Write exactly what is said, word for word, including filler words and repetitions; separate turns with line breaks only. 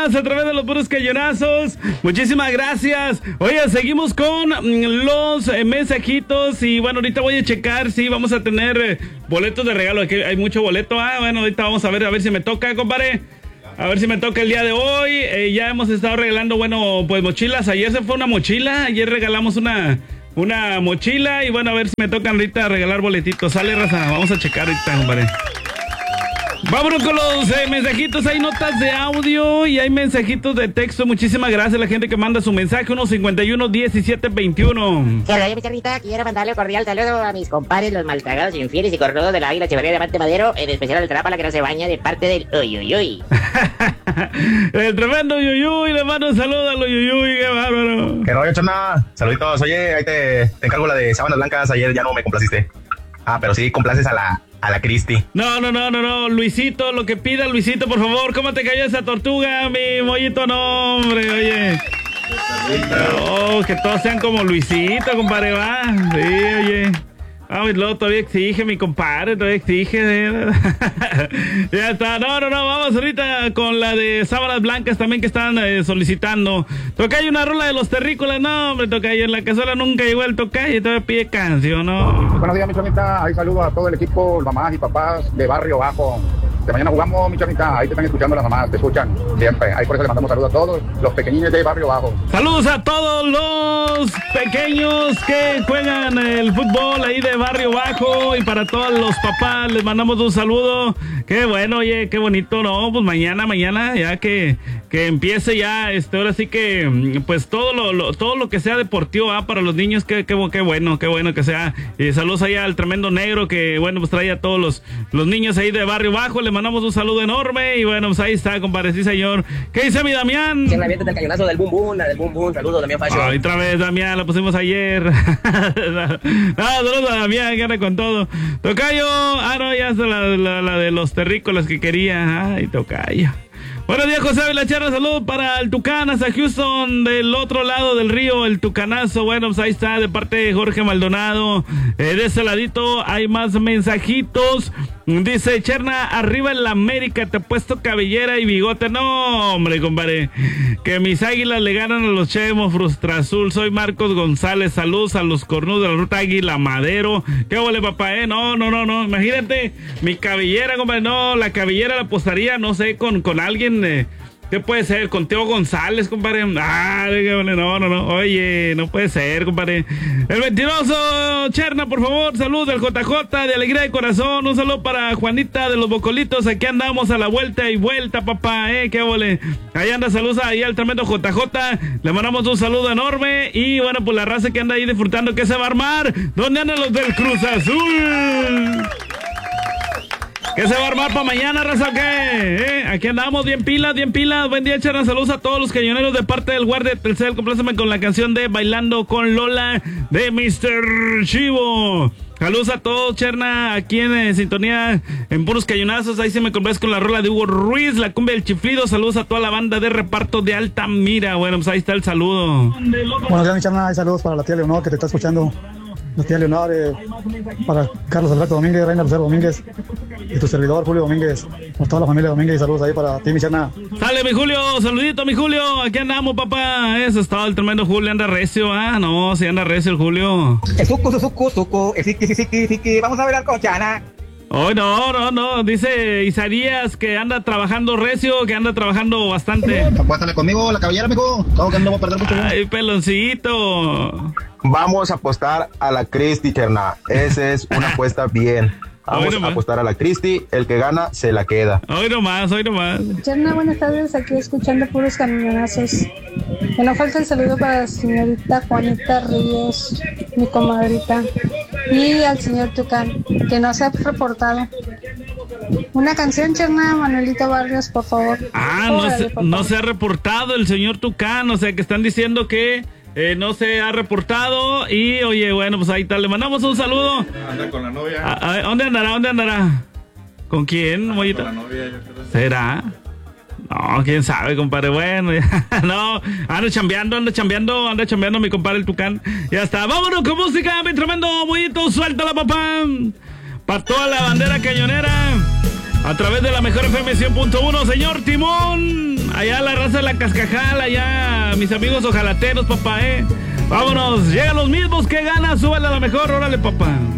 más a través de los puros cañonazos. Muchísimas gracias. Oye, seguimos con los eh, mensajitos. Y bueno, ahorita voy a checar si vamos a tener eh, boletos de regalo. Aquí hay mucho boleto. Ah, bueno, ahorita vamos a ver, a ver si me toca, compadre. A ver si me toca el día de hoy. Eh, ya hemos estado regalando, bueno, pues mochilas. Ayer se fue una mochila. Ayer regalamos una, una mochila. Y bueno, a ver si me tocan ahorita regalar boletitos. Sale, raza. Vamos a checar ahorita, compadre. Vámonos con los eh, mensajitos. Hay notas de audio y hay mensajitos de texto. Muchísimas gracias a la gente que manda su mensaje. uno cincuenta y uno diecisiete veintiuno.
Que radio, mi charrita. Quiero mandarle un cordial saludo a mis compadres, los maltragados, infieles y cornudos de la Águila Echeverría de Diamante Madero. En especial al Trapala que no se baña, de parte del Uyuyuy.
El tremendo Uyuyuy. Le mando un saludo al Uyuyuy. Qué bárbaro.
Que rollo, chona. Saluditos. Oye, ahí te, te encargo la de sábanas blancas. Ayer ya no me complaciste. Ah, pero sí complaces a la... a la Cristi.
No, no, no, no, no, Luisito, lo que pida Luisito, por favor. ¿Cómo te cayó esa tortuga, mi mollito? No, hombre, oye. Oh, que todos sean como Luisito, compadre, va. Sí, oye. Ah, luego todavía exige, mi compadre, todavía exige. ¿eh? Ya está. No, no, no, vamos ahorita con la de sábanas blancas también que están eh, solicitando. Tocayo, una rola de los terrícolas. No, hombre, Tocayo, en la cazuela nunca llegó el Tocayo y todavía pide canción, ¿no?
Buenos días, mi chonita. Ahí saludo a todo el equipo, mamás y papás de Barrio Bajo. De mañana jugamos, mi chonita. Ahí te están escuchando las mamás, te escuchan siempre. Ahí por eso le mandamos saludos a todos los pequeñines de Barrio Bajo.
Saludos a todos los pequeños que juegan el fútbol ahí de Barrio Bajo, y para todos los papás les mandamos un saludo. Qué bueno, oye, qué bonito, ¿no? Pues mañana, mañana ya que, que empiece ya, este, ahora sí que, pues todo lo, lo todo lo que sea deportivo, ¿ah? Para los niños, qué, qué, qué bueno, qué bueno que sea. Y saludos ahí al tremendo negro que, bueno, pues trae a todos los, los niños ahí de Barrio Bajo. Le mandamos un saludo enorme y bueno, pues ahí está, compadre, sí señor. ¿Qué dice mi Damián?
En la vieta del cañonazo del Bum Bum, la del Bum Bum. Saludos, Damián Fashion.
Ay, otra vez, Damián, la pusimos ayer. No, saludos a Damián, que anda con todo. Tocayo, ah, no, ya es la, la, la de los terrícolas que quería. Ay, Tocayo. Buenos días, José Vilacharra, salud para el Tucán, hasta Houston, del otro lado del río, el Tucanazo. Bueno, pues ahí está, de parte de Jorge Maldonado. Eh, de ese ladito hay más mensajitos. Dice, Cherna, arriba en la América, te he puesto cabellera y bigote. No, hombre, compadre, que mis águilas le ganan a los Chemos, Frustra Azul. Soy Marcos González, saludos a los cornudos de la ruta Águila Madero. ¿Qué vale, papá, eh? No, no, no, no, imagínate, mi cabellera, compadre, no, la cabellera la apostaría, no sé, con, con alguien... Eh, ¿qué puede ser? Con Teo González, compadre. Ah, no, no, no. Oye, no puede ser, compadre. El mentiroso Cherna, por favor. Salud del J J, de Alegría de Corazón. Un saludo para Juanita de los Bocolitos. Aquí andamos a la vuelta y vuelta, papá. Eh, qué vole. Ahí anda, saludos ahí al tremendo J J. Le mandamos un saludo enorme. Y bueno, pues la raza que anda ahí disfrutando, ¿qué se va a armar? ¿Dónde andan los del Cruz Azul? ¿Qué se va a armar para mañana, raza, o qué? ¿Eh? Aquí andamos, bien pilas, bien pilas. Buen día, Cherna. Saludos a todos los cañoneros de parte del guardia de Telcel. Compláceme con la canción de Bailando con Lola de mister Chivo. Saludos a todos, Cherna, aquí en eh, sintonía en puros cañonazos. Ahí se me complacen con la rola de Hugo Ruiz, la cumbia del chiflido. Saludos a toda la banda de reparto de Altamira. Bueno, pues ahí está el saludo.
Buenos días, mi Cherna. Hay saludos para la tía Leonor que te está escuchando. La tía Leonor, eh, para Carlos Alberto Domínguez, Reina Lucero Domínguez y tu servidor Julio Domínguez, con toda la familia Domínguez. Y saludos ahí para ti, mi Cherna.
Sale, mi Julio, saludito, mi Julio. Aquí andamos, papá. Eso es todo, el tremendo Julio anda recio. Ah, no, si anda recio el Julio.
El suco, su suco, suco, el siqui, siqui, siqui. Vamos a bailar con Chana.
Oh, no, no, no, dice Isaías que anda trabajando recio, que anda trabajando bastante.
Apuéstale conmigo, la cabellera, amigo. Todo que no voy a perder mucho.
Ay, peloncito.
Vamos a apostar a la Cristi, Cherna. Esa es una apuesta bien. Vamos a apostar a la Cristi, el que gana se la queda.
Hoy nomás, hoy nomás.
Cherna, buenas tardes, aquí escuchando puros cañonazos. Que no falta el saludo para la señorita Juanita Ríos, mi comadrita, y al señor Tucán, que no se ha reportado. Una canción, Cherna, Manuelito Barrios, por favor.
Ah, no, Órale, se, no se ha reportado el señor Tucán, o sea que están diciendo que Eh, no se ha reportado. Y oye, bueno, pues ahí está, le mandamos un saludo.
Anda con la novia.
A, a ver, ¿dónde andará? ¿Dónde andará? ¿Con quién, Mollita?
Con la novia, yo creo.
¿Será? No, quién sabe, compadre. Bueno, ya, no, anda chambeando, anda chambeando, anda chambeando mi compadre el Tucán. Ya está, vámonos con música, mi tremendo Mollito, suéltala, papá. Para toda la bandera cañonera, a través de la mejor F M cien punto uno, señor Timón. Ahí allá la raza de la Cascajal, allá mis amigos ojalateros, papá, eh. Vámonos, llegan los mismos que ganan, súbale a la mejor, órale, papá.